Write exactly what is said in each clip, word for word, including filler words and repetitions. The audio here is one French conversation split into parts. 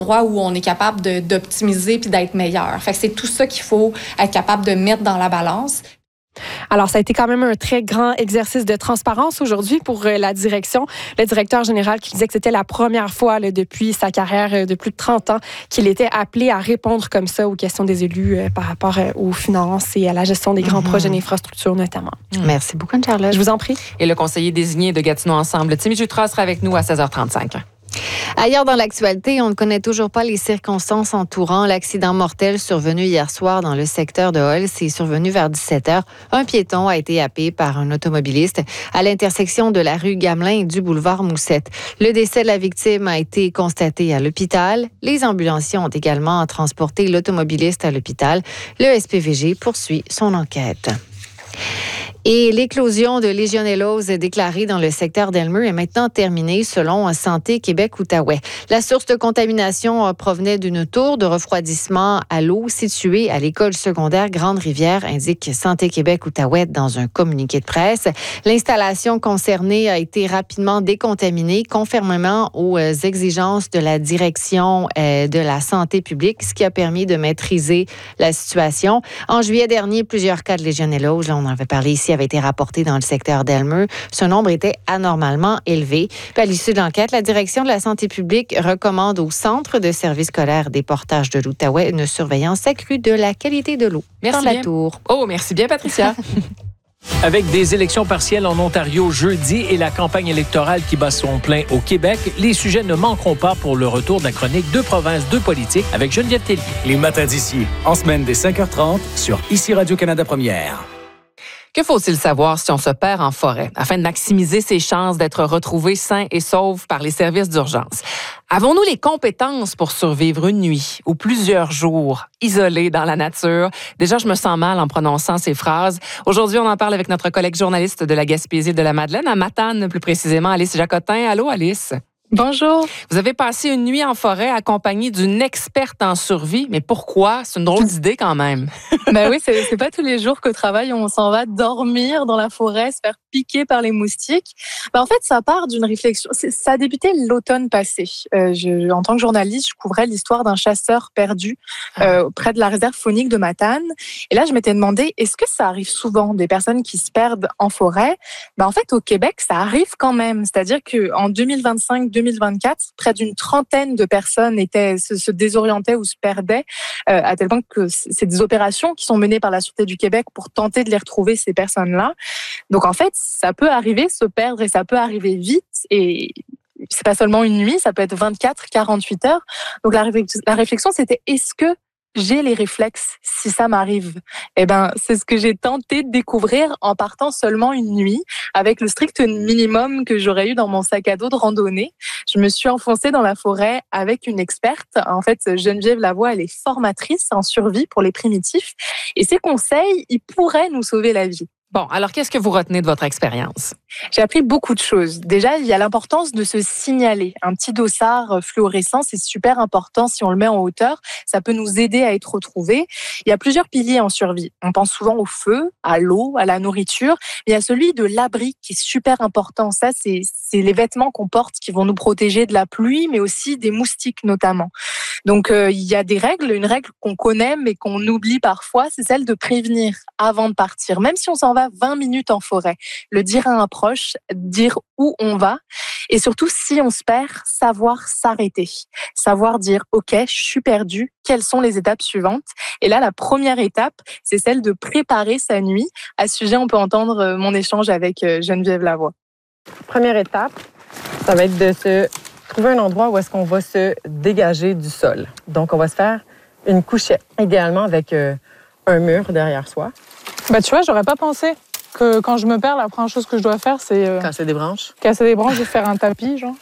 où on est capable de, d'optimiser puis d'être meilleur. Fait que c'est tout ça qu'il faut être capable de mettre dans la balance. Alors, ça a été quand même un très grand exercice de transparence aujourd'hui pour euh, la direction. Le directeur général qui disait que c'était la première fois là, depuis sa carrière euh, de plus de trente ans qu'il était appelé à répondre comme ça aux questions des élus euh, par rapport euh, aux finances et à la gestion des grands mm-hmm. projets d'infrastructure notamment. Mm. Merci beaucoup, Anne-Charlotte. Je vous en prie. Et le conseiller désigné de Gatineau Ensemble, Timmy Jutras, sera avec nous à seize heures trente-cinq. Ailleurs dans l'actualité, on ne connaît toujours pas les circonstances entourant l'accident mortel survenu hier soir dans le secteur de Hall. C'est survenu vers dix-sept heures. Un piéton a été happé par un automobiliste à l'intersection de la rue Gamelin et du boulevard Moussette. Le décès de la victime a été constaté à l'hôpital. Les ambulanciers ont également transporté l'automobiliste à l'hôpital. Le S P V G poursuit son enquête. Et l'éclosion de légionellose déclarée dans le secteur d'Elmer est maintenant terminée selon Santé Québec-Outaouais. La source de contamination provenait d'une tour de refroidissement à l'eau située à l'école secondaire Grande-Rivière, indique Santé Québec-Outaouais dans un communiqué de presse. L'installation concernée a été rapidement décontaminée conformément aux exigences de la direction de la santé publique, ce qui a permis de maîtriser la situation. En juillet dernier, plusieurs cas de légionellose, là on en avait parlé ici, avait été rapporté dans le secteur d'Elmer. Ce nombre était anormalement élevé. Puis à l'issue de l'enquête, la direction de la santé publique recommande au Centre de services scolaires des portages de l'Outaouais une surveillance accrue de la qualité de l'eau merci dans bien. la tour. Oh, merci bien, Patricia. Avec des élections partielles en Ontario jeudi et la campagne électorale qui bat son plein au Québec, les sujets ne manqueront pas pour le retour de la chronique Deux provinces, deux politiques avec Geneviève Tellier. Les matins d'ici, en semaine dès cinq heures trente sur Ici Radio-Canada Première. Que faut-il savoir si on se perd en forêt afin de maximiser ses chances d'être retrouvé sain et sauf par les services d'urgence? Avons-nous les compétences pour survivre une nuit ou plusieurs jours isolés dans la nature? Déjà, je me sens mal en prononçant ces phrases. Aujourd'hui, on en parle avec notre collègue journaliste de la Gaspésie de la Madeleine, à Matane, plus précisément, Alice Jacotin. Allô, Alice? Bonjour. Vous avez passé une nuit en forêt accompagnée d'une experte en survie. Mais pourquoi? C'est une drôle d'idée quand même. Ben oui, c'est, c'est pas tous les jours qu'au travail, on s'en va dormir dans la forêt, se faire piquer par les moustiques. Ben en fait, ça part d'une réflexion. C'est, ça a débuté l'automne passé. Euh, je, en tant que journaliste, je couvrais l'histoire d'un chasseur perdu euh, près de la réserve faunique de Matane. Et là, je m'étais demandé, est-ce que ça arrive souvent, des personnes qui se perdent en forêt? Ben en fait, au Québec, ça arrive quand même. C'est-à-dire qu'en deux mille vingt-cinq deux mille vingt-quatre, près d'une trentaine de personnes étaient, se, se désorientaient ou se perdaient, euh, à tel point que c'est des opérations qui sont menées par la Sûreté du Québec pour tenter de les retrouver, ces personnes-là. Donc, en fait, ça peut arriver, se perdre, et ça peut arriver vite. Et c'est pas seulement une nuit, ça peut être vingt-quatre, quarante-huit heures. Donc, la, réflexion, la réflexion, c'était est-ce que j'ai les réflexes si ça m'arrive? Eh ben, c'est ce que j'ai tenté de découvrir en partant seulement une nuit, avec le strict minimum que j'aurais eu dans mon sac à dos de randonnée. Je me suis enfoncée dans la forêt avec une experte. En fait, Geneviève Lavoie, elle est formatrice en survie pour les primitifs. Et ses conseils, ils pourraient nous sauver la vie. Bon, alors qu'est-ce que vous retenez de votre expérience? J'ai appris beaucoup de choses. Déjà, il y a l'importance de se signaler. Un petit dossard fluorescent, c'est super important si on le met en hauteur. Ça peut nous aider à être retrouvés. Il y a plusieurs piliers en survie. On pense souvent au feu, à l'eau, à la nourriture. Mais il y a celui de l'abri qui est super important. Ça, c'est, c'est les vêtements qu'on porte qui vont nous protéger de la pluie, mais aussi des moustiques notamment. Donc, euh, il y a des règles. Une règle qu'on connaît, mais qu'on oublie parfois, c'est celle de prévenir avant de partir. Même si on s'en va vingt minutes en forêt, le dire à un proche, dire où on va, et surtout si on se perd, savoir s'arrêter, savoir dire ok, je suis perdu, quelles sont les étapes suivantes. Et là, la première étape, c'est celle de préparer sa nuit. À ce sujet, on peut entendre mon échange avec Geneviève Lavoie. Première étape, ça va être de se trouver un endroit où est-ce qu'on va se dégager du sol. Donc, on va se faire une couchette, idéalement avec euh, un mur derrière soi. Ben, tu vois, j'aurais pas pensé que quand je me perds, la première chose que je dois faire, c'est... Euh, casser des branches. Casser des branches et faire un tapis, genre.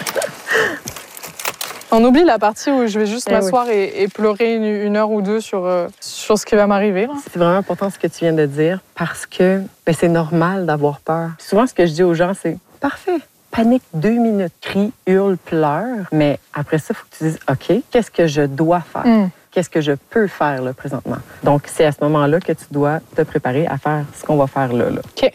On oublie la partie où je vais juste eh m'asseoir oui. et, et pleurer une, une heure ou deux sur, euh, sur ce qui va m'arriver. Là. C'est vraiment important ce que tu viens de dire parce que ben, c'est normal d'avoir peur. Souvent, ce que je dis aux gens, c'est « Parfait, panique deux minutes, crie, hurle, pleure. » Mais après ça, il faut que tu dises « OK, qu'est-ce que je dois faire? Mm. qu'est-ce que je peux faire là, présentement. Donc, c'est à ce moment-là que tu dois te préparer à faire ce qu'on va faire là. là. OK.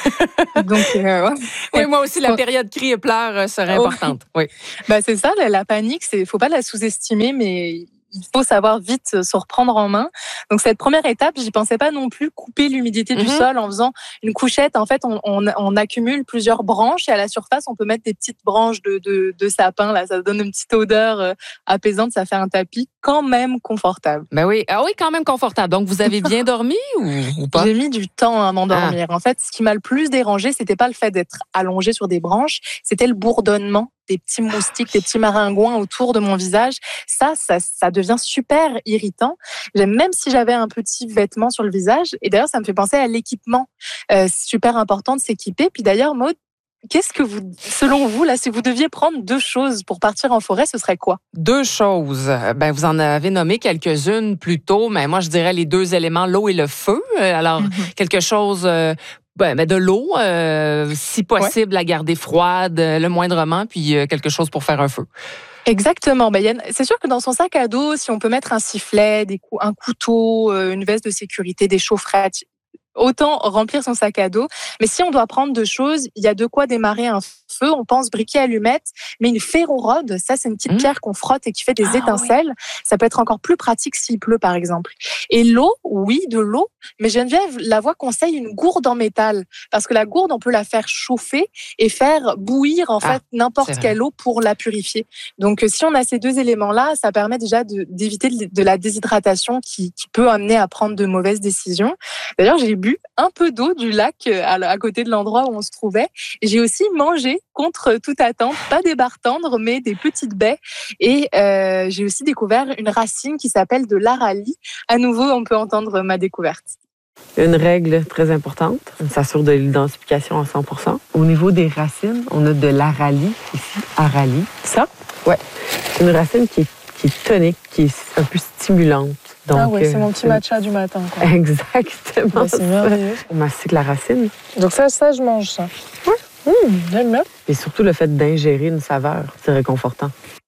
Donc, euh, ouais. Oui, moi aussi, la période cri et pleurs serait importante. Oui. Ben, c'est ça, la, la panique, il ne faut pas la sous-estimer, mais il faut savoir vite se reprendre en main. Donc, cette première étape, j'y pensais pas non plus, couper l'humidité du mm-hmm. sol en faisant une couchette. En fait, on, on, on accumule plusieurs branches et à la surface, on peut mettre des petites branches de, de, de sapin. Là, ça donne une petite odeur euh, apaisante. Ça fait un tapis quand même confortable. Ben oui, ah oui, quand même confortable. Donc, vous avez bien dormi ou, ou pas? J'ai mis du temps à m'endormir. Ah. En fait, ce qui m'a le plus dérangé, c'était pas le fait d'être allongé sur des branches, c'était le bourdonnement des petits moustiques, des petits maringouins autour de mon visage. Ça, ça, ça devient super irritant. Même si j'avais un petit vêtement sur le visage. Et d'ailleurs, ça me fait penser à l'équipement. Euh, c'est super important de s'équiper. Puis d'ailleurs, Maud, qu'est-ce que vous, selon vous, là, si vous deviez prendre deux choses pour partir en forêt, ce serait quoi? Deux choses. Ben, vous en avez nommé quelques-unes plus tôt, mais moi, je dirais les deux éléments, l'eau et le feu. Alors, mm-hmm. quelque chose... Euh, Ben, ben de l'eau, euh, si possible, ouais. la garder froide, le moindrement, puis euh, quelque chose pour faire un feu. Exactement. Ben, Yann, c'est sûr que dans son sac à dos, si on peut mettre un sifflet, des cou- un couteau, euh, une veste de sécurité, des chaufferettes, autant remplir son sac à dos. Mais si on doit prendre deux choses, il y a de quoi démarrer un feu. On pense briquet allumette, mais une ferrorode, ça c'est une petite mmh. pierre qu'on frotte et qui fait des ah, étincelles. Oui. Ça peut être encore plus pratique s'il pleut par exemple. Et l'eau, oui, de l'eau, mais Geneviève Lavoie conseille une gourde en métal parce que la gourde, on peut la faire chauffer et faire bouillir en ah, fait n'importe quelle eau pour la purifier. Donc si on a ces deux éléments-là, ça permet déjà de, d'éviter de la déshydratation qui, qui peut amener à prendre de mauvaises décisions. D'ailleurs, j'ai bu un peu d'eau du lac à côté de l'endroit où on se trouvait. Et j'ai aussi mangé contre toute attente, pas des barres tendres, mais des petites baies. Et euh, j'ai aussi découvert une racine qui s'appelle de l'aralie. À nouveau, on peut entendre ma découverte. Une règle très importante, on s'assure de l'identification à cent pour cent. Au niveau des racines, on a de l'aralie, ici, aralie. Ça? Ouais. C'est une racine qui est, qui est tonique, qui est un peu stimulante. Donc, ah oui, c'est mon petit matcha du matin. Quoi. Exactement. Ben, c'est merveilleux. On mastique la racine. Donc ça, ça, je mange ça. Oui. Mmh, j'aime bien. Et surtout le fait d'ingérer une saveur, c'est réconfortant.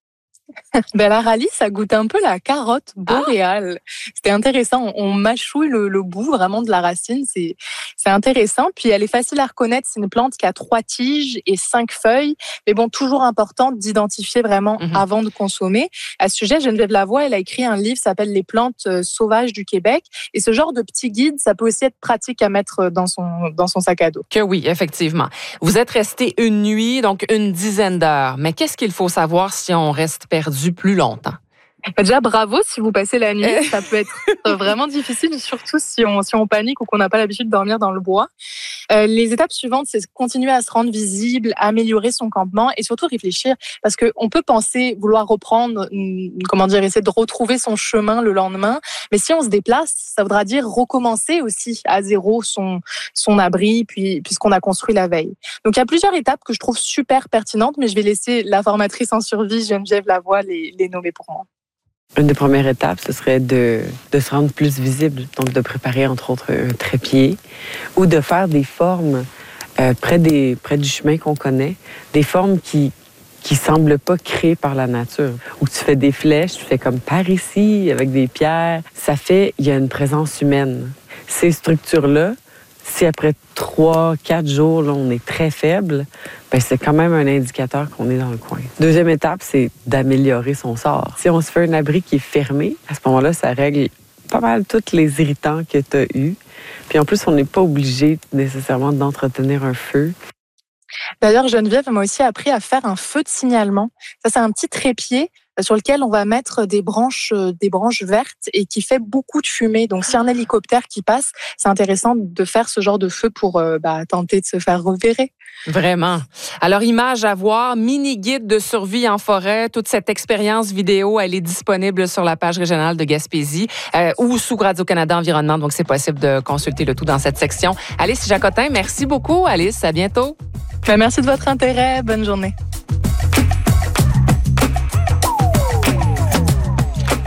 Ben, l'aralie, ça goûte un peu la carotte boréale. Ah. C'était intéressant. On mâchouille le, le bout vraiment de la racine. C'est, c'est intéressant. Puis, elle est facile à reconnaître. C'est une plante qui a trois tiges et cinq feuilles. Mais bon, toujours important d'identifier vraiment mm-hmm. avant de consommer. À ce sujet, Geneviève Lavoie, elle a écrit un livre qui s'appelle Les plantes sauvages du Québec. Et ce genre de petit guide, ça peut aussi être pratique à mettre dans son, dans son sac à dos. Que oui, effectivement. Vous êtes resté une nuit, donc une dizaine d'heures. Mais qu'est-ce qu'il faut savoir si on reste perdu plus longtemps? Déjà, bravo si vous passez la nuit. Ça peut être vraiment difficile, surtout si on, si on panique ou qu'on n'a pas l'habitude de dormir dans le bois. Euh, les étapes suivantes, c'est continuer à se rendre visible, améliorer son campement et surtout réfléchir parce qu'on peut penser vouloir reprendre, comment dire, essayer de retrouver son chemin le lendemain. Mais si on se déplace, ça voudra dire recommencer aussi à zéro son, son abri puis, puisqu'on a construit la veille. Donc, il y a plusieurs étapes que je trouve super pertinentes, mais je vais laisser la formatrice en survie, Geneviève Lavoie, les, les nommer pour moi. Une des premières étapes, ce serait de, de se rendre plus visible, donc de préparer entre autres un trépied ou de faire des formes euh, près, des, près du chemin qu'on connaît, des formes qui qui semblent pas créées par la nature. Où tu fais des flèches, tu fais comme par ici, avec des pierres. Ça fait, il y a une présence humaine. Ces structures-là, si après trois, quatre jours, là, on est très faible, ben c'est quand même un indicateur qu'on est dans le coin. Deuxième étape, c'est d'améliorer son sort. Si on se fait un abri qui est fermé, à ce moment-là, ça règle pas mal tous les irritants que tu as eus. Puis en plus, on n'est pas obligé nécessairement d'entretenir un feu. D'ailleurs, Geneviève m'a aussi appris à faire un feu de signalement. Ça, c'est un petit trépied sur lequel on va mettre des branches, des branches vertes et qui fait beaucoup de fumée. Donc, s'il y a un hélicoptère qui passe, c'est intéressant de faire ce genre de feu pour euh, bah, tenter de se faire repérer. Vraiment. Alors, image à voir, mini-guide de survie en forêt. Toute cette expérience vidéo, elle est disponible sur la page régionale de Gaspésie euh, ou sous Radio-Canada Environnement. Donc, c'est possible de consulter le tout dans cette section. Alice Jacotin, merci beaucoup. Alice, à bientôt. Ben, merci de votre intérêt. Bonne journée.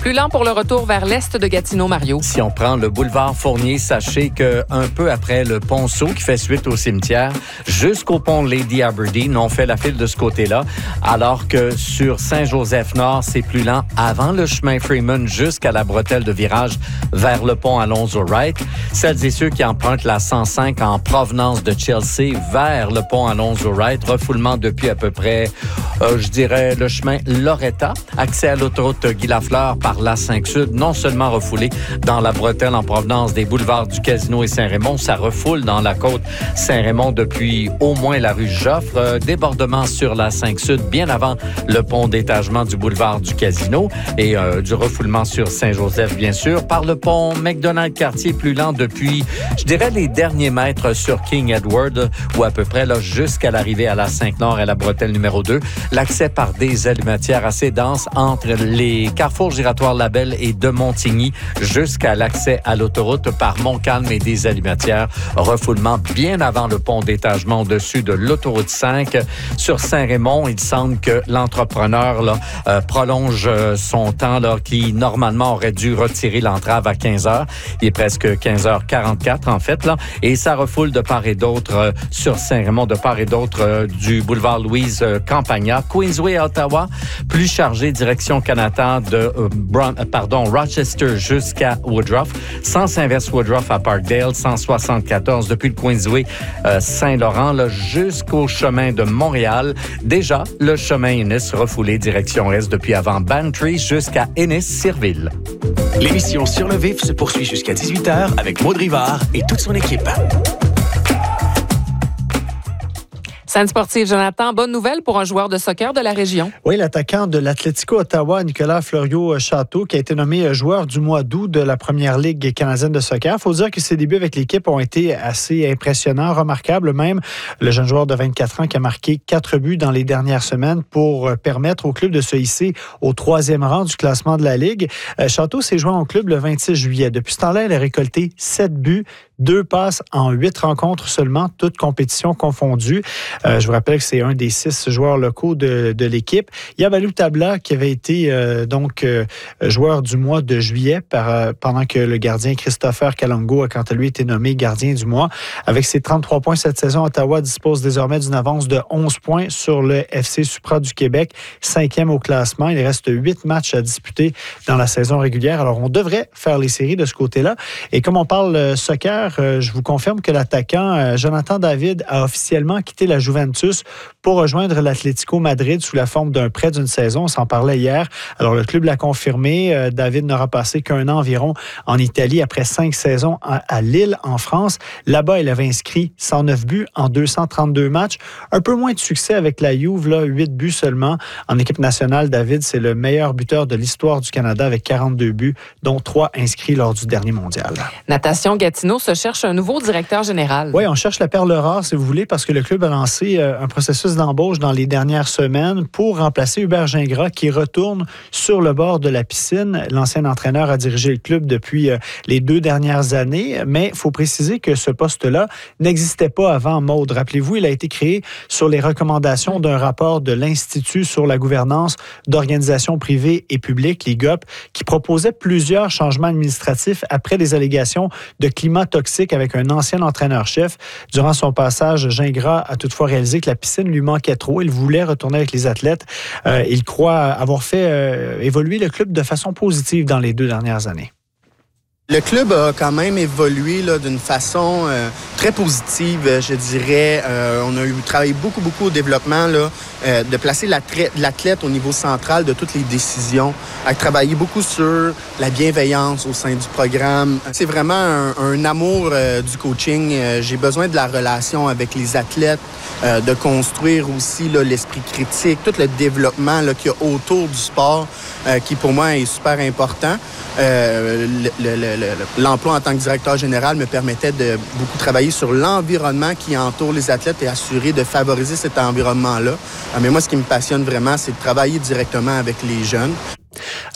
Plus lent pour le retour vers l'est de Gatineau, Mario. Si on prend le boulevard Fournier, sachez que un peu après le ponceau qui fait suite au cimetière, jusqu'au pont Lady Aberdeen, on fait la file de ce côté-là, alors que sur Saint-Joseph-Nord, c'est plus lent avant le chemin Freeman jusqu'à la bretelle de virage vers le pont Alonzo-Wright. Celles et ceux qui empruntent la cent cinq en provenance de Chelsea vers le pont Alonzo-Wright, refoulement depuis à peu près, euh, je dirais, le chemin Loretta. Accès à l'autoroute Guy-Lafleur par l'A cinq Sud, non seulement refoulé dans la bretelle en provenance des boulevards du Casino et Saint-Raymond, ça refoule dans la côte Saint-Raymond depuis au moins la rue Joffre. Euh, débordement sur l'A cinq Sud bien avant le pont d'étagement du boulevard du Casino et euh, du refoulement sur Saint-Joseph, bien sûr. Par le pont McDonald-Cartier, plus lent depuis, je dirais, les derniers mètres sur King Edward, ou à peu près là, jusqu'à l'arrivée à l'A cinq Nord et à la bretelle numéro deux. L'accès par des allumatières assez denses entre les carrefours giratoires Labelle et de Montigny jusqu'à l'accès à l'autoroute par Montcalm et des allumatières. Refoulement bien avant le pont d'étagement au-dessus de l'autoroute cinq. Sur Saint-Raymond, il semble que l'entrepreneur là, euh, prolonge euh, son temps là, qui normalement aurait dû retirer l'entrave à quinze heures. Il est presque quinze heures quarante-quatre en fait là, et ça refoule de part et d'autre euh, sur Saint-Raymond, de part et d'autre euh, du boulevard Louise euh, Campagna. Queensway à Ottawa, plus chargé direction Canada de euh, Brown, euh, pardon, Rochester jusqu'à Woodruff. Sens inverse Woodruff à Parkdale, cent soixante-quatorze depuis le Queensway euh, Saint-Laurent là, jusqu'au chemin de Montréal. Déjà, le chemin Ennis refoulé direction est depuis avant Bantry jusqu'à Ennis-Sirville. L'émission Sur le vif se poursuit jusqu'à dix-huit heures avec Maud Rivard et toute son équipe. Scène sportive, Jonathan, bonne nouvelle pour un joueur de soccer de la région. Oui, l'attaquant de l'Atlético Ottawa, Nicolas Florio-Château, qui a été nommé joueur du mois d'août de la Première Ligue canadienne de soccer. Il faut dire que ses débuts avec l'équipe ont été assez impressionnants, remarquables même. Le jeune joueur de vingt-quatre ans qui a marqué quatre buts dans les dernières semaines pour permettre au club de se hisser au troisième rang du classement de la Ligue. Château s'est joint au club le vingt-six juillet. Depuis ce temps-là, il a récolté sept buts, deux passes en huit rencontres seulement, toutes compétitions confondues. Euh, je vous rappelle que c'est un des six joueurs locaux de, de l'équipe. Il y a Balou Tabla qui avait été euh, donc euh, joueur du mois de juillet par, euh, pendant que le gardien Christopher Kalongo a quant à lui été nommé gardien du mois. Avec ses trente-trois points cette saison, Ottawa dispose désormais d'une avance de onze points sur le F C Supra du Québec, cinquième au classement. Il reste huit matchs à disputer dans la saison régulière. Alors, on devrait faire les séries de ce côté-là. Et comme on parle euh, soccer, euh, je vous confirme que l'attaquant euh, Jonathan David a officiellement quitté la Juventus pour rejoindre l'Atlético Madrid sous la forme d'un prêt d'une saison. On s'en parlait hier. Alors, le club l'a confirmé. Euh, David n'aura passé qu'un an environ en Italie après cinq saisons à, à Lille, en France. Là-bas, il avait inscrit cent neuf buts en deux cent trente-deux matchs. Un peu moins de succès avec la Juve, là, huit buts seulement. En équipe nationale, David, c'est le meilleur buteur de l'histoire du Canada avec quarante-deux buts, dont trois inscrits lors du dernier mondial. Natation Gatineau se cherche un nouveau directeur général. Oui, on cherche la perle rare, si vous voulez, parce que le club a lancé euh, un processus d'embauche dans les dernières semaines pour remplacer Hubert Gingras, qui retourne sur le bord de la piscine. L'ancien entraîneur a dirigé le club depuis euh, les deux dernières années, mais il faut préciser que ce poste-là n'existait pas avant Maude. Rappelez-vous, il a été créé sur les recommandations d'un rapport de l'Institut sur la gouvernance d'organisations privées et publiques, l'I G O P, qui proposait plusieurs changements administratifs après des allégations de climat toxique avec un ancien entraîneur-chef. Durant son passage, Gingras a toutefois réalisé que la piscine lui manquait trop. Il voulait retourner avec les athlètes. Euh, il croit avoir fait euh, évoluer le club de façon positive dans les deux dernières années. Le club a quand même évolué là, d'une façon euh, très positive, je dirais. Euh, on a eu travaillé beaucoup, beaucoup au développement, là, euh, de placer l'athlète au niveau central de toutes les décisions, à travailler beaucoup sur la bienveillance au sein du programme. C'est vraiment un, un amour euh, du coaching. Euh, j'ai besoin de la relation avec les athlètes, euh, de construire aussi là, l'esprit critique, tout le développement là, qu'il y a autour du sport, euh, qui pour moi est super important. Euh, le, le, le, l'emploi en tant que directeur général me permettait de beaucoup travailler sur l'environnement qui entoure les athlètes et assurer de favoriser cet environnement-là. Mais moi, ce qui me passionne vraiment, c'est de travailler directement avec les jeunes.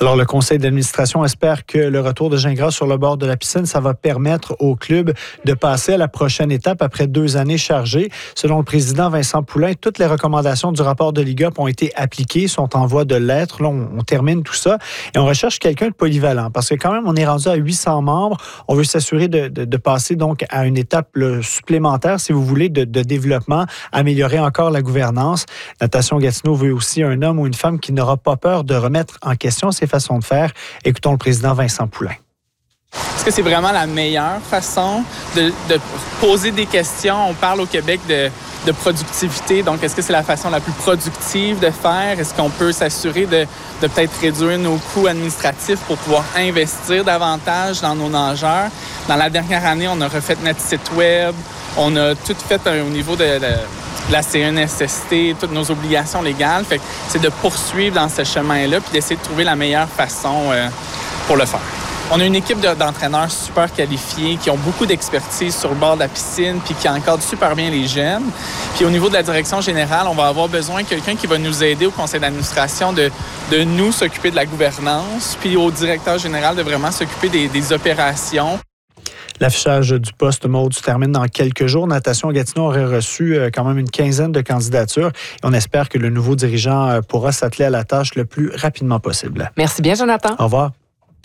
Alors, le conseil d'administration espère que le retour de Gingras sur le bord de la piscine, ça va permettre au club de passer à la prochaine étape après deux années chargées. Selon le président Vincent Poulain, toutes les recommandations du rapport de Ligue ont été appliquées, sont en voie de l'être. Là, on, on termine tout ça et on recherche quelqu'un de polyvalent parce que quand même, on est rendu à huit cents membres. On veut s'assurer de, de, de passer donc à une étape là, supplémentaire, si vous voulez, de, de développement, améliorer encore la gouvernance. Natation Gatineau veut aussi un homme ou une femme qui n'aura pas peur de remettre en question ses façons de faire. Écoutons le président Vincent Poulain. Est-ce que c'est vraiment la meilleure façon de, de poser des questions? On parle au Québec de, de productivité, donc est-ce que c'est la façon la plus productive de faire? Est-ce qu'on peut s'assurer de, de peut-être réduire nos coûts administratifs pour pouvoir investir davantage dans nos nageurs? Dans la dernière année, on a refait notre site web, on a tout fait au niveau de, de la C N S S T, toutes nos obligations légales. Fait que c'est de poursuivre dans ce chemin-là puis d'essayer de trouver la meilleure façon euh, pour le faire. On a une équipe de, d'entraîneurs super qualifiés qui ont beaucoup d'expertise sur le bord de la piscine puis qui encadrent super bien les jeunes. Puis au niveau de la direction générale, on va avoir besoin de quelqu'un qui va nous aider au conseil d'administration de, de nous s'occuper de la gouvernance puis au directeur général de vraiment s'occuper des, des opérations. L'affichage du poste, Maud, se termine dans quelques jours. Natation Gatineau aurait reçu quand même une quinzaine de candidatures. Et on espère que le nouveau dirigeant pourra s'atteler à la tâche le plus rapidement possible. Merci bien, Jonathan. Au revoir.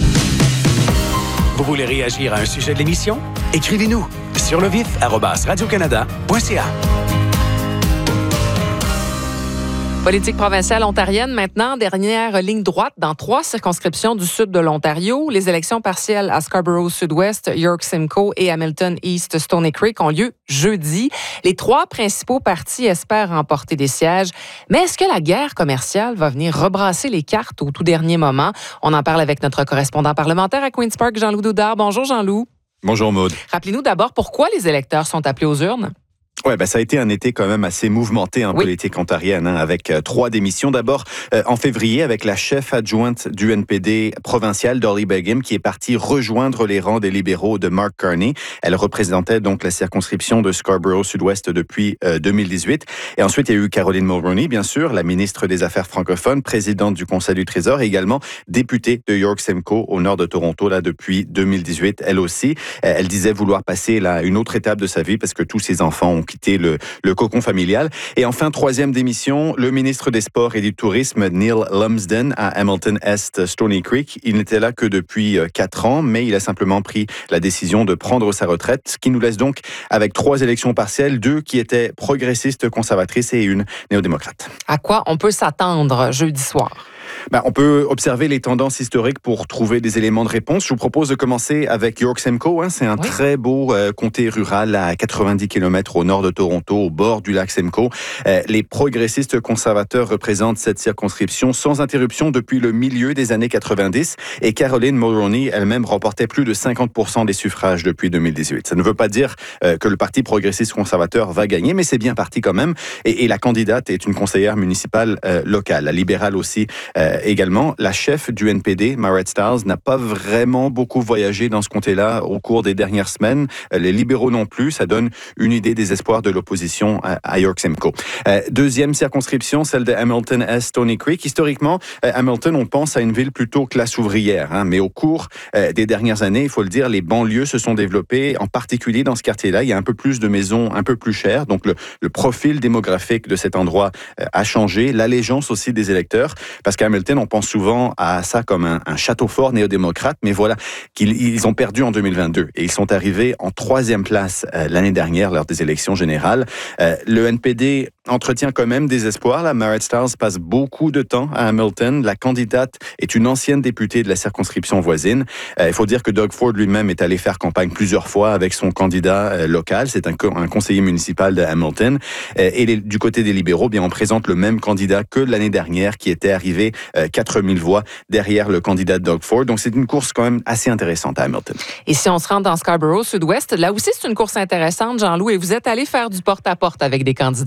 Vous voulez réagir à un sujet de l'émission? Écrivez-nous sur le vif arobase radio-canada point c a. Politique provinciale ontarienne maintenant, dernière ligne droite dans trois circonscriptions du sud de l'Ontario. Les élections partielles à Scarborough Sud-Ouest, York Simcoe et Hamilton East Stony Creek ont lieu jeudi. Les trois principaux partis espèrent remporter des sièges. Mais est-ce que la guerre commerciale va venir rebrasser les cartes au tout dernier moment? On en parle avec notre correspondant parlementaire à Queen's Park, Jean-Loup Doudard. Bonjour Jean-Loup. Bonjour Maude. Rappelez-nous d'abord pourquoi les électeurs sont appelés aux urnes. Ouais, ben ça a été un été quand même assez mouvementé en oui. politique ontarienne, hein, avec euh, trois démissions. D'abord, euh, en février, avec la chef adjointe du N P D provincial, Dolly Begum, qui est partie rejoindre les rangs des libéraux de Mark Carney. Elle représentait donc la circonscription de Scarborough Sud-Ouest depuis euh, deux mille dix-huit. Et ensuite, il y a eu Caroline Mulroney, bien sûr, la ministre des Affaires francophones, présidente du Conseil du Trésor et également députée de York Simcoe au nord de Toronto, là, depuis deux mille dix-huit, elle aussi. Euh, elle disait vouloir passer là une autre étape de sa vie parce que tous ses enfants ont quitté le, le cocon familial. Et enfin, troisième démission, le ministre des Sports et du Tourisme, Neil Lumsden, à Hamilton East Stony Creek. Il n'était là que depuis quatre ans, mais il a simplement pris la décision de prendre sa retraite, ce qui nous laisse donc avec trois élections partielles, deux qui étaient progressistes conservatrices et une néo-démocrate. À quoi on peut s'attendre jeudi soir? Ben, on peut observer les tendances historiques pour trouver des éléments de réponse. Je vous propose de commencer avec York Simcoe. Hein. C'est un oui. très beau euh, comté rural à quatre-vingt-dix kilomètres au nord de Toronto, au bord du lac Simcoe. Euh, les progressistes conservateurs représentent cette circonscription sans interruption depuis le milieu des années quatre-vingt-dix. Et Caroline Mulroney elle-même remportait plus de cinquante pour cent des suffrages depuis deux mille dix-huit. Ça ne veut pas dire euh, que le Parti progressiste conservateur va gagner, mais c'est bien parti quand même. Et, et la candidate est une conseillère municipale euh, locale, la libérale aussi. Euh, également, la chef du N P D, Marit Stiles, n'a pas vraiment beaucoup voyagé dans ce comté-là au cours des dernières semaines. Les libéraux non plus. Ça donne une idée des espoirs de l'opposition à York Simcoe. Euh, deuxième circonscription, celle de Hamilton East Stony Creek. Historiquement, euh, Hamilton, on pense à une ville plutôt classe ouvrière. Hein, mais au cours euh, des dernières années, il faut le dire, les banlieues se sont développées. En particulier dans ce quartier-là, il y a un peu plus de maisons un peu plus chères. Donc le, le profil démographique de cet endroit euh, a changé. L'allégeance aussi des électeurs. Parce qu'à Hamilton, on pense souvent à ça comme un, un château fort néo-démocrate, mais voilà, qu'ils ils ont perdu en deux mille vingt-deux et ils sont arrivés en troisième place euh, l'année dernière lors des élections générales. Euh, le N P D entretient quand même des espoirs. Là, Marit Stiles passe beaucoup de temps à Hamilton. La candidate est une ancienne députée de la circonscription voisine. Euh, il faut dire que Doug Ford lui-même est allé faire campagne plusieurs fois avec son candidat euh, local. C'est un, un conseiller municipal de Hamilton. Euh, et les, du côté des libéraux, bien, on présente le même candidat que l'année dernière qui était arrivé euh, quatre mille voix derrière le candidat Doug Ford. Donc, c'est une course quand même assez intéressante à Hamilton. Et si on se rend dans Scarborough Sud-Ouest, là aussi, c'est une course intéressante, Jean-Loup, et vous êtes allé faire du porte-à-porte avec des candidats.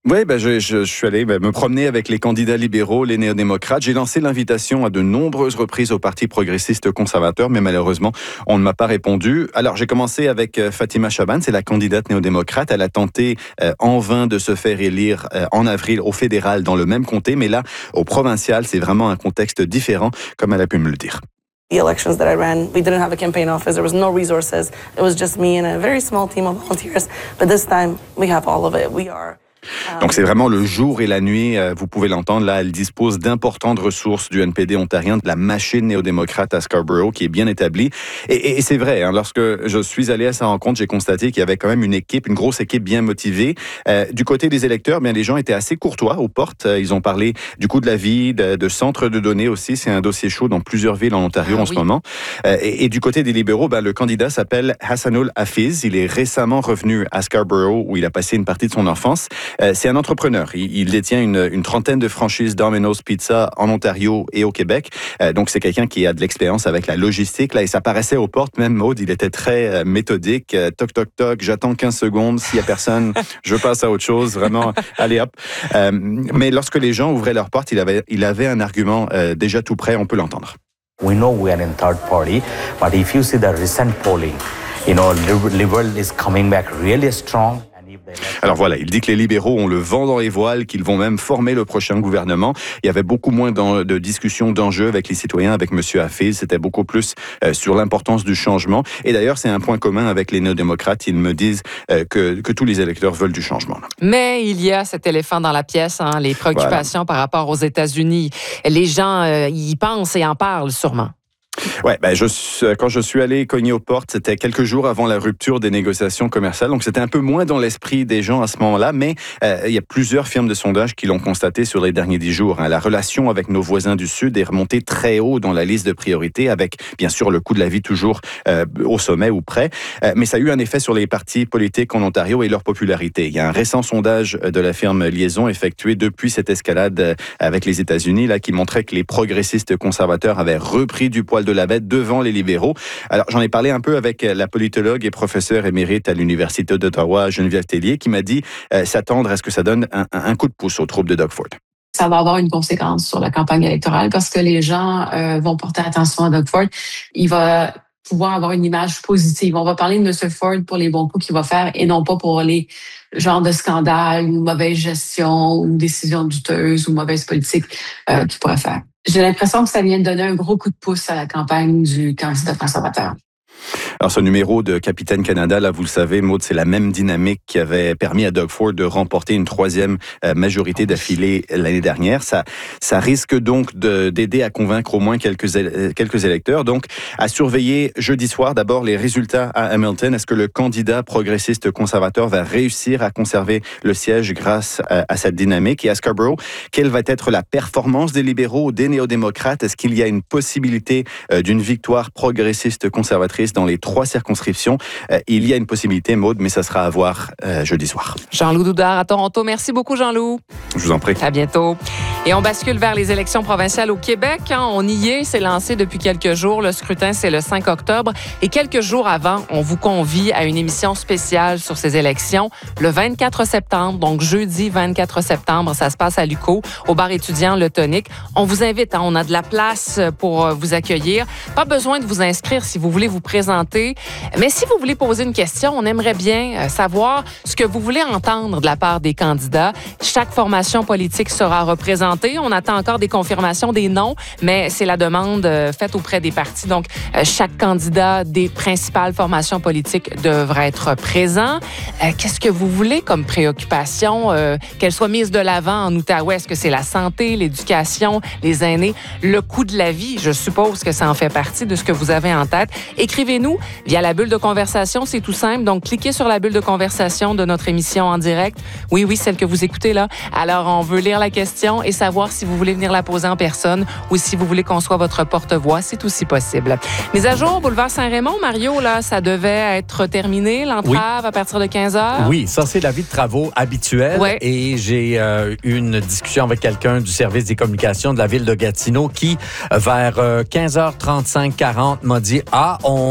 Oui, ben je, je, je suis allé ben, me promener avec les candidats libéraux, les néo-démocrates. J'ai lancé l'invitation à de nombreuses reprises au Parti progressiste conservateur, mais malheureusement, on ne m'a pas répondu. Alors, j'ai commencé avec euh, Fatima Chaban, c'est la candidate néo-démocrate. Elle a tenté euh, en vain de se faire élire euh, en avril au fédéral dans le même comté, mais là, au provincial, c'est vraiment un contexte différent, comme elle a pu me le dire. The elections that I ran, we didn't have a campaign office. There was no resources. It was just me and a very small team of volunteers. But this time, we have all of it. We are... Donc c'est vraiment le jour et la nuit, vous pouvez l'entendre, là elle dispose d'importantes ressources du N P D ontarien, de la machine néo-démocrate à Scarborough qui est bien établie. Et, et, et c'est vrai, hein, lorsque je suis allé à sa rencontre, j'ai constaté qu'il y avait quand même une équipe, une grosse équipe bien motivée. Euh, du côté des électeurs, bien les gens étaient assez courtois aux portes. Ils ont parlé du coût de la vie, de, de centres de données aussi. C'est un dossier chaud dans plusieurs villes en Ontario ah, en oui. ce moment. Euh, et, et du côté des libéraux, ben, le candidat s'appelle Hassanul Hafiz. Il est récemment revenu à Scarborough où il a passé une partie de son enfance. Euh, c'est un entrepreneur. Il, il détient une, une trentaine de franchises Domino's Pizza en Ontario et au Québec. Euh, donc, c'est quelqu'un qui a de l'expérience avec la logistique. Là, et ça paraissait aux portes. Même Maud, il était très euh, méthodique. Euh, toc, toc, toc. J'attends quinze secondes. S'il n'y a personne, je passe à autre chose. Vraiment, allez hop. Euh, mais lorsque les gens ouvraient leurs portes, il avait, il avait un argument euh, déjà tout prêt. On peut l'entendre. We know we are in third party, but if you see the recent polling, you know, Liberal is coming back really strong. Alors voilà, il dit que les libéraux ont le vent dans les voiles, qu'ils vont même former le prochain gouvernement. Il y avait beaucoup moins de discussions, d'enjeux avec les citoyens, avec M. Hafiz. C'était beaucoup plus euh, sur l'importance du changement. Et d'ailleurs, c'est un point commun avec les néo-démocrates. Ils me disent euh, que, que tous les électeurs veulent du changement. Mais il y a cet éléphant dans la pièce, hein, les préoccupations voilà. par rapport aux États-Unis. Les gens euh, y pensent et en parlent sûrement. Ouais, ben je, quand je suis allé cogner aux portes, c'était quelques jours avant la rupture des négociations commerciales, donc c'était un peu moins dans l'esprit des gens à ce moment-là, mais euh, il y a plusieurs firmes de sondage qui l'ont constaté sur les derniers dix jours. Hein. La relation avec nos voisins du Sud est remontée très haut dans la liste de priorités, avec bien sûr le coût de la vie toujours euh, au sommet ou près, euh, mais ça a eu un effet sur les partis politiques en Ontario et leur popularité. Il y a un récent sondage de la firme Liaison effectué depuis cette escalade avec les États-Unis là, qui montrait que les progressistes conservateurs avaient repris du poil de la bête devant les libéraux. Alors, j'en ai parlé un peu avec la politologue et professeure émérite à l'Université d'Ottawa, Geneviève Tellier, qui m'a dit euh, s'attendre à ce que ça donne un, un coup de pouce aux troupes de Doug Ford. Ça va avoir une conséquence sur la campagne électorale parce que les gens euh, vont porter attention à Doug Ford. Il va pouvoir avoir une image positive. On va parler de M. Ford pour les bons coups qu'il va faire et non pas pour les genres de scandales ou mauvaise gestion ou décisions douteuses ou mauvaise politique euh, qu'il pourrait faire. J'ai l'impression que ça vient de donner un gros coup de pouce à la campagne du candidat conservateur. Alors, ce numéro de Capitaine Canada, là, vous le savez, Maud, c'est la même dynamique qui avait permis à Doug Ford de remporter une troisième majorité d'affilée l'année dernière. Ça, ça risque donc de, d'aider à convaincre au moins quelques, quelques électeurs. Donc, à surveiller jeudi soir, d'abord, les résultats à Hamilton. Est-ce que le candidat progressiste conservateur va réussir à conserver le siège grâce à, à cette dynamique? Et à Scarborough, quelle va être la performance des libéraux ou des néo-démocrates? Est-ce qu'il y a une possibilité euh, d'une victoire progressiste conservatrice dans les trois circonscriptions? Euh, il y a une possibilité, Maude, mais ça sera à voir euh, jeudi soir. Jean-Loup Doudard à Toronto. Merci beaucoup, Jean-Loup. Je vous en prie. À bientôt. Et on bascule vers les élections provinciales au Québec. Hein, on y est, c'est lancé depuis quelques jours. Le scrutin, c'est le cinq octobre. Et quelques jours avant, on vous convie à une émission spéciale sur ces élections le vingt-quatre septembre, donc jeudi vingt-quatre septembre. Ça se passe à Luco, au bar étudiant Le Tonique. On vous invite, hein, on a de la place pour vous accueillir. Pas besoin de vous inscrire si vous voulez vous présenter. Mais si vous voulez poser une question, on aimerait bien savoir ce que vous voulez entendre de la part des candidats. Chaque formation politique sera représentée. On attend encore des confirmations des noms, mais c'est la demande faite auprès des partis. Donc, chaque candidat des principales formations politiques devrait être présent. Qu'est-ce que vous voulez comme préoccupation, euh, qu'elle soit mise de l'avant en Outaouais? Est-ce que c'est la santé, l'éducation, les aînés, le coût de la vie? Je suppose que ça en fait partie de ce que vous avez en tête. Écrivez-nous via la bulle de conversation, c'est tout simple. Donc, cliquez sur la bulle de conversation de notre émission en direct. Oui, oui, celle que vous écoutez là. Alors, on veut lire la question et savoir si vous voulez venir la poser en personne ou si vous voulez qu'on soit votre porte-voix. C'est aussi possible. Mise à jour, boulevard Saint-Raymond, Mario, là, ça devait être terminé, l'entrave oui. à partir de quinze heures. Oui, ça, c'est l'avis de travaux habituel. Ouais. Et j'ai euh, eu une discussion avec quelqu'un du service des communications de la ville de Gatineau qui, vers euh, quinze heures trente-cinq quarante, m'a dit « Ah, on, on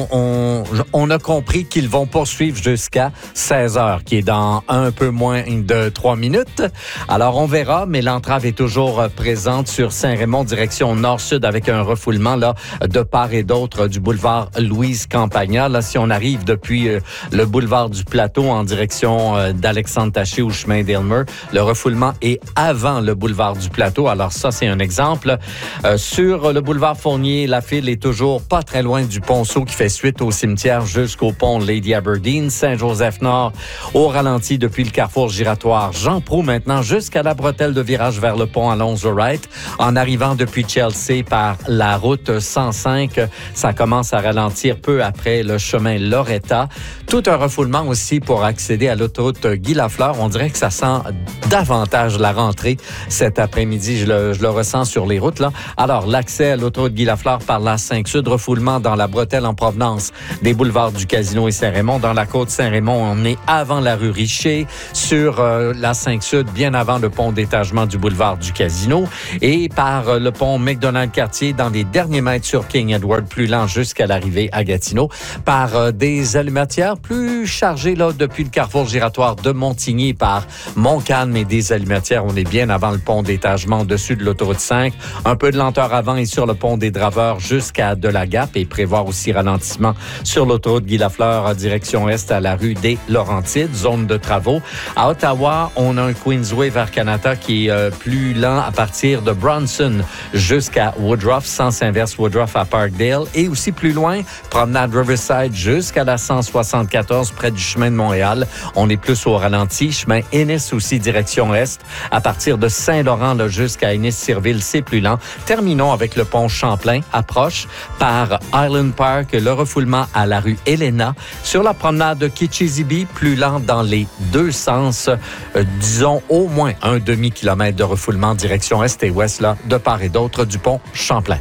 on, on a compris qu'ils vont poursuivre jusqu'à seize heures, qui est dans un peu moins de trois minutes. Alors, on verra, mais l'entrave est toujours présente sur Saint-Raymond, direction nord-sud, avec un refoulement là de part et d'autre du boulevard Louise-Campagna. Là, si on arrive depuis euh, le boulevard du Plateau en direction euh, d'Alexandre-Taché ou chemin d'Aylmer, le refoulement est avant le boulevard du Plateau. Alors ça, c'est un exemple. Euh, sur le boulevard Fournier, la file est toujours pas très loin du ponceau qui fait suite au cimetière jusqu'au pont Lady Aberdeen. Saint-Joseph-Nord au ralenti depuis le carrefour giratoire Jean Proulx maintenant jusqu'à la bretelle de virage vers le pont Alonzo-Wright. En arrivant depuis Chelsea par la route cent cinq, ça commence à ralentir peu après le chemin Loretta. Tout un refoulement aussi pour accéder à l'autoroute Guy Lafleur. On dirait que ça sent davantage la rentrée cet après-midi. Je le, je le ressens sur les routes, là. Alors, l'accès à l'autoroute Guy Lafleur par la cinq Sud, refoulement dans la bretelle en provenance des boulevards du Casino et Saint-Raymond. Dans la côte Saint-Raymond, on est avant la rue Richer, sur euh, la cinq Sud, bien avant le pont d'étagement du boulevard du Casino, et par euh, le pont McDonald-Cartier dans les derniers mètres sur King Edward, plus lent jusqu'à l'arrivée à Gatineau, par euh, des allumatières plus chargées là depuis le carrefour giratoire de Montigny, par Montcalm et des allumatières. On est bien avant le pont d'étagement au-dessus de l'autoroute cinq. Un peu de lenteur avant et sur le pont des Draveurs jusqu'à Delagap, et prévoir aussi ralentissement sur l'autoroute Guy Lafleur en direction est à la rue des Laurentides, zone de travaux. À Ottawa, on a un Queensway vers Canada qui est euh, plus lent à partir de Bronson jusqu'à Woodruff, sens inverse Woodruff à Parkdale, et aussi plus loin, promenade Riverside jusqu'à la cent soixante-quatorze près du chemin de Montréal. On est plus au ralenti. Chemin Ennis aussi direction est à partir de Saint-Laurent là, jusqu'à Ennis-Cirville, c'est plus lent. Terminons avec le pont Champlain, approche par Highland Park, le refoulement à la rue Helena. Sur la promenade de Kitchizibee, plus lent dans les deux sens. Euh, disons au moins un demi-kilomètre de refoulement direction est et ouest là, de part et d'autre du pont Champlain.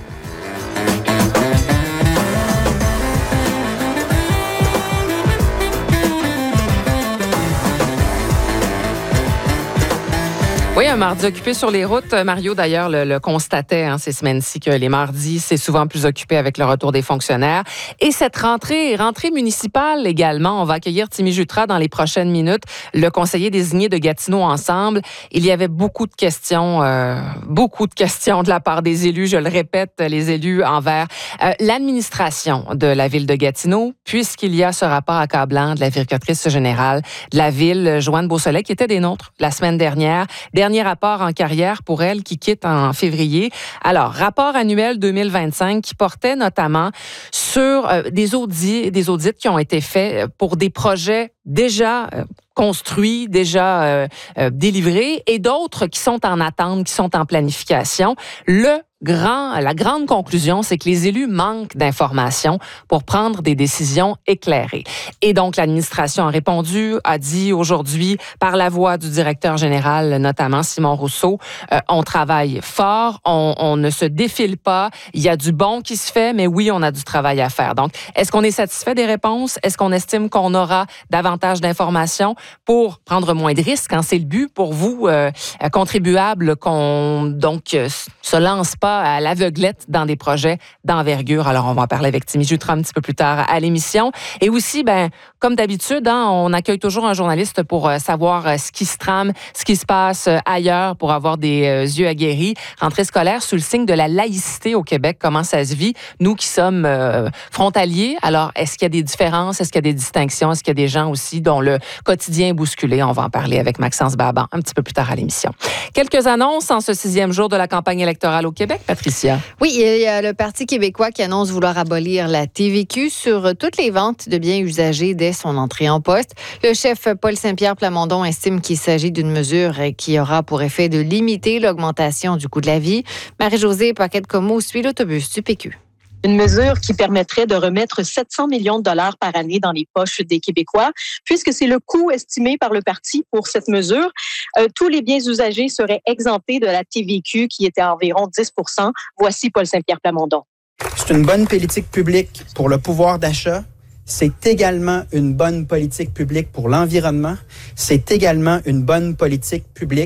Oui, un mardi occupé sur les routes. Mario, d'ailleurs, le, le constatait hein, ces semaines-ci que les mardis, c'est souvent plus occupé avec le retour des fonctionnaires. Et cette rentrée, rentrée municipale également, on va accueillir Timmy Jutras dans les prochaines minutes, le conseiller désigné de Gatineau Ensemble. Il y avait beaucoup de questions, euh, beaucoup de questions de la part des élus, je le répète, les élus envers euh, l'administration de la ville de Gatineau, puisqu'il y a ce rapport accablant de la vérificatrice générale de la ville, Joanne Beausoleil, qui était des nôtres la semaine dernière. Dernier rapport en carrière pour elle qui quitte en février. Alors, rapport annuel deux mille vingt-cinq qui portait notamment sur euh, des audits, des audits qui ont été faits pour des projets déjà euh, construits, déjà euh, euh, délivrés, et d'autres qui sont en attente, qui sont en planification. Le Grand, la grande conclusion, c'est que les élus manquent d'informations pour prendre des décisions éclairées. Et donc, l'administration a répondu, a dit aujourd'hui, par la voix du directeur général, notamment Simon Rousseau, euh, on travaille fort, on, on ne se défile pas, il y a du bon qui se fait, mais oui, on a du travail à faire. Donc, est-ce qu'on est satisfait des réponses? Est-ce qu'on estime qu'on aura davantage d'informations pour prendre moins de risques? Hein? C'est le but pour vous, euh, contribuables, qu'on donc euh, se lance pas à l'aveuglette dans des projets d'envergure. Alors, on va en parler avec Timmy Jutras un petit peu plus tard à l'émission. Et aussi, ben, comme d'habitude, hein, on accueille toujours un journaliste pour euh, savoir euh, ce qui se trame, ce qui se passe euh, ailleurs, pour avoir des euh, yeux aguerris. Rentrée scolaire sous le signe de la laïcité au Québec, comment ça se vit? Nous qui sommes euh, frontaliers, alors est-ce qu'il y a des différences? Est-ce qu'il y a des distinctions? Est-ce qu'il y a des gens aussi dont le quotidien est bousculé? On va en parler avec Maxence Baban un petit peu plus tard à l'émission. Quelques annonces en ce sixième jour de la campagne électorale au Québec. Patricia. Oui, il y a le Parti québécois qui annonce vouloir abolir la T V Q sur toutes les ventes de biens usagés dès son entrée en poste. Le chef Paul Saint-Pierre Plamondon estime qu'il s'agit d'une mesure qui aura pour effet de limiter l'augmentation du coût de la vie. Marie-Josée Paquette-Comeau suit l'autobus du P Q. Une mesure qui permettrait de remettre sept cents millions de dollars par année dans les poches des Québécois, puisque c'est le coût estimé par le parti pour cette mesure. Euh, tous les biens usagés seraient exemptés de la T V Q, qui était à environ dix pour cent. Voici Paul Saint-Pierre Plamondon. C'est une bonne politique publique pour le pouvoir d'achat. C'est également une bonne politique publique pour l'environnement. C'est également une bonne politique publique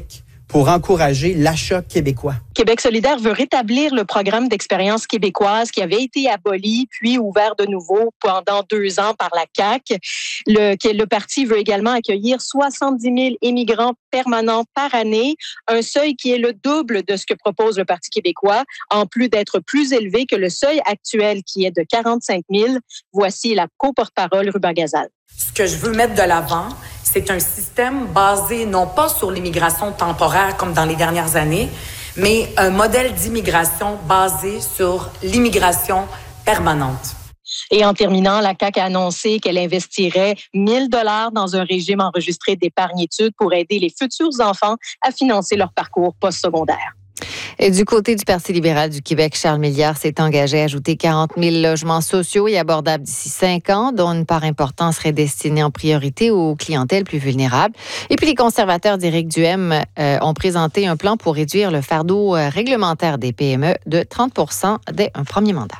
pour encourager l'achat québécois. Québec solidaire veut rétablir le programme d'expérience québécoise qui avait été aboli puis ouvert de nouveau pendant deux ans par la C A Q. Le, le parti veut également accueillir soixante-dix mille immigrants permanents par année, un seuil qui est le double de ce que propose le Parti québécois, en plus d'être plus élevé que le seuil actuel qui est de quarante-cinq mille. Voici la co-porte-parole Ruba Gazal. Ce que je veux mettre de l'avant, c'est un système basé non pas sur l'immigration temporaire comme dans les dernières années, mais un modèle d'immigration basé sur l'immigration permanente. Et en terminant, la C A Q a annoncé qu'elle investirait mille dollars dans un régime enregistré d'épargne-études pour aider les futurs enfants à financer leur parcours postsecondaire. Et du côté du Parti libéral du Québec, Charles Milliard s'est engagé à ajouter quarante mille logements sociaux et abordables d'ici cinq ans, dont une part importante serait destinée en priorité aux clientèles plus vulnérables. Et puis les conservateurs d'Éric Duhaime euh, ont présenté un plan pour réduire le fardeau réglementaire des P M E de trente pour cent dès un premier mandat.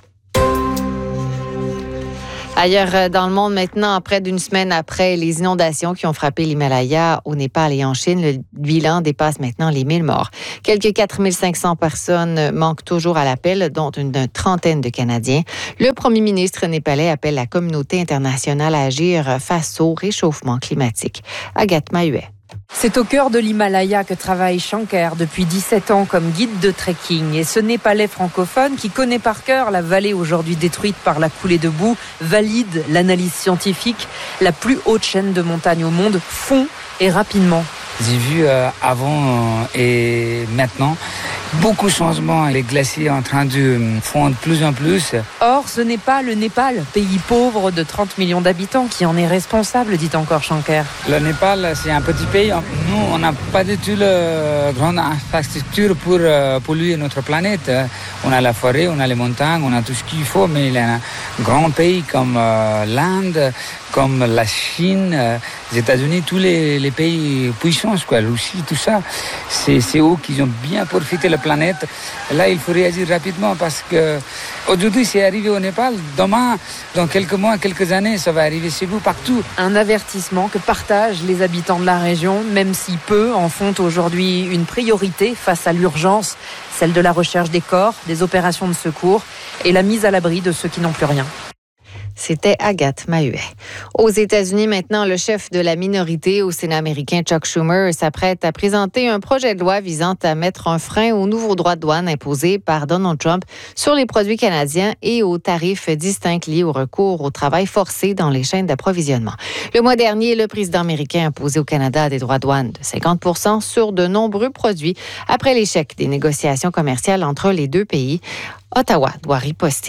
Ailleurs dans le monde maintenant, près d'une semaine après les inondations qui ont frappé l'Himalaya au Népal et en Chine, le bilan dépasse maintenant les mille morts. Quelques quatre mille cinq cents personnes manquent toujours à l'appel, dont une, une trentaine de Canadiens. Le premier ministre népalais appelle la communauté internationale à agir face au réchauffement climatique. Agathe Mahuet. C'est au cœur de l'Himalaya que travaille Shankar depuis dix-sept ans comme guide de trekking. Et ce Népalais francophone, qui connaît par cœur la vallée aujourd'hui détruite par la coulée de boue, valide l'analyse scientifique. La plus haute chaîne de montagnes au monde fond et rapidement. J'ai vu euh, avant euh, et maintenant beaucoup de changements. Les glaciers en train de fondre de plus en plus. Or, ce n'est pas le Népal, pays pauvre de trente millions d'habitants, qui en est responsable, dit encore Shankar. Le Népal, c'est un petit pays. Nous, on n'a pas du tout la grande infrastructure pour euh, polluer notre planète. On a la forêt, on a les montagnes, on a tout ce qu'il faut, mais il y a un grand pays comme euh, l'Inde, comme la Chine, euh, les États-Unis, tous les, les pays puissants, quoi, la Russie, tout ça, c'est, c'est eux qui ont bien profité de la planète. Là, il faut réagir rapidement parce que aujourd'hui, c'est arrivé au Népal. Demain, dans quelques mois, quelques années, ça va arriver chez vous, partout. Un avertissement que partagent les habitants de la région, même si peu en font aujourd'hui une priorité face à l'urgence, celle de la recherche des corps, des opérations de secours et la mise à l'abri de ceux qui n'ont plus rien. C'était Agathe Mahuet. Aux États-Unis, maintenant, le chef de la minorité au Sénat américain, Chuck Schumer, s'apprête à présenter un projet de loi visant à mettre un frein aux nouveaux droits de douane imposés par Donald Trump sur les produits canadiens et aux tarifs distincts liés au recours au travail forcé dans les chaînes d'approvisionnement. Le mois dernier, le président américain a imposé au Canada des droits de douane de cinquante pour cent sur de nombreux produits après l'échec des négociations commerciales entre les deux pays. Ottawa doit riposter.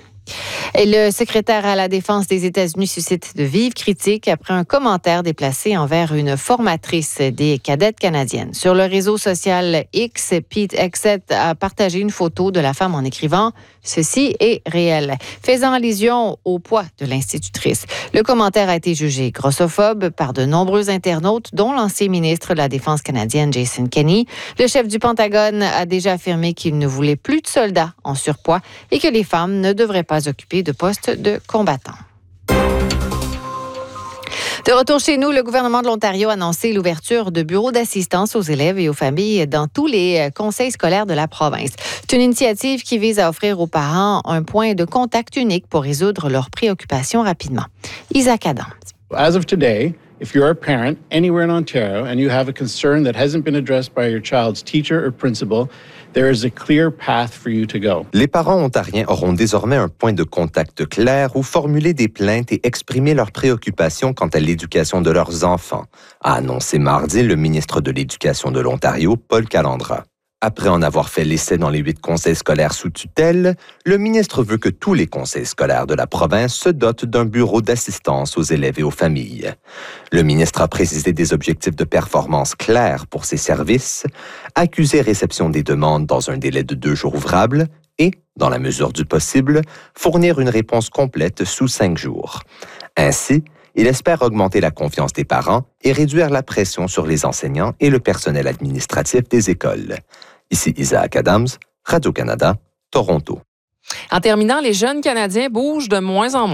Et le secrétaire à la Défense des États-Unis suscite de vives critiques après un commentaire déplacé envers une formatrice des cadettes canadiennes. Sur le réseau social X, Pete Hegseth a partagé une photo de la femme en écrivant « Ceci est réel », faisant allusion au poids de l'institutrice. Le commentaire a été jugé grossophobe par de nombreux internautes, dont l'ancien ministre de la Défense canadienne Jason Kenney. Le chef du Pentagone a déjà affirmé qu'il ne voulait plus de soldats en surpoids et que les femmes ne devraient pas occuper de postes de combattants. De retour chez nous, le gouvernement de l'Ontario a annoncé l'ouverture de bureaux d'assistance aux élèves et aux familles dans tous les conseils scolaires de la province. C'est une initiative qui vise à offrir aux parents un point de contact unique pour résoudre leurs préoccupations rapidement. Isaac Adams. As of today, if you're a parent anywhere in Ontario and you have a concern that hasn't been addressed by your child's teacher or principal, there is a clear path for you to go. Les parents ontariens auront désormais un point de contact clair où formuler des plaintes et exprimer leurs préoccupations quant à l'éducation de leurs enfants, a annoncé mardi le ministre de l'Éducation de l'Ontario, Paul Calandra. Après en avoir fait l'essai dans les huit conseils scolaires sous tutelle, le ministre veut que tous les conseils scolaires de la province se dotent d'un bureau d'assistance aux élèves et aux familles. Le ministre a précisé des objectifs de performance clairs pour ces services, accuser réception des demandes dans un délai de deux jours ouvrables et, dans la mesure du possible, fournir une réponse complète sous cinq jours. Ainsi, il espère augmenter la confiance des parents et réduire la pression sur les enseignants et le personnel administratif des écoles. Ici Isaac Adams, Radio-Canada, Toronto. En terminant, les jeunes Canadiens bougent de moins en moins.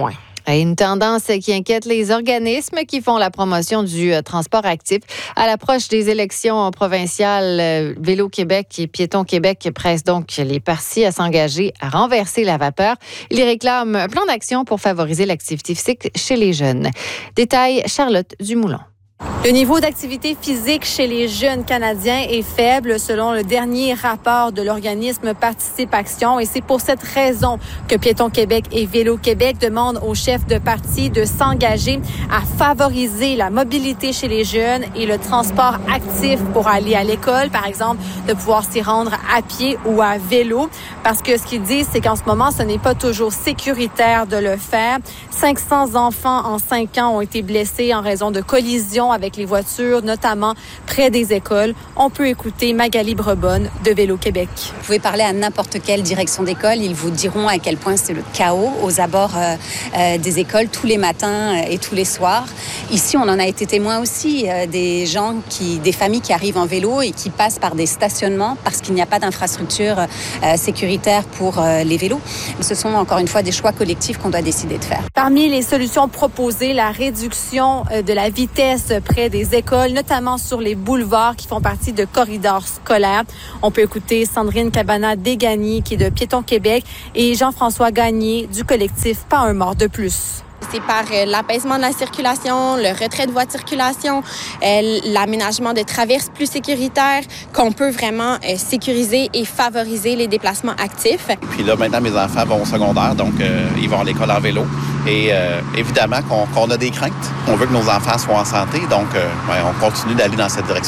Et une tendance qui inquiète les organismes qui font la promotion du euh, transport actif. À l'approche des élections provinciales, euh, Vélo Québec et Piéton Québec pressent donc les partis à s'engager à renverser la vapeur. Ils réclament un plan d'action pour favoriser l'activité physique chez les jeunes. Détail, Charlotte Dumoulin. Le niveau d'activité physique chez les jeunes Canadiens est faible selon le dernier rapport de l'organisme Participe Action et c'est pour cette raison que Piéton Québec et Vélo Québec demandent aux chefs de parti de s'engager à favoriser la mobilité chez les jeunes et le transport actif pour aller à l'école, par exemple, de pouvoir s'y rendre à pied ou à vélo. Parce que ce qu'ils disent, c'est qu'en ce moment, ce n'est pas toujours sécuritaire de le faire. cinq cents enfants en cinq ans ont été blessés en raison de collisions avec les voitures, notamment près des écoles. On peut écouter Magali Brebonne de Vélo Québec. Vous pouvez parler à n'importe quelle direction d'école. Ils vous diront à quel point c'est le chaos aux abords euh, euh, des écoles tous les matins et tous les soirs. Ici, on en a été témoin aussi euh, des gens, qui, des familles qui arrivent en vélo et qui passent par des stationnements parce qu'il n'y a pas d'infrastructure euh, sécuritaire pour euh, les vélos. Ce sont encore une fois des choix collectifs qu'on doit décider de faire. Parmi les solutions proposées, la réduction euh, de la vitesse près des écoles, notamment sur les boulevards qui font partie de corridors scolaires. On peut écouter Sandrine Cabana-Dégagny, qui est de Piéton Québec, et Jean-François Gagné du collectif Pas un mort de plus. C'est par euh, l'apaisement de la circulation, le retrait de voies de circulation, euh, l'aménagement de traverses plus sécuritaires qu'on peut vraiment euh, sécuriser et favoriser les déplacements actifs. Puis là, maintenant, mes enfants vont au secondaire, donc euh, ils vont à l'école en vélo. Et euh, évidemment qu'on, qu'on a des craintes. On veut que nos enfants soient en santé, donc euh, ouais, on continue d'aller dans cette direction.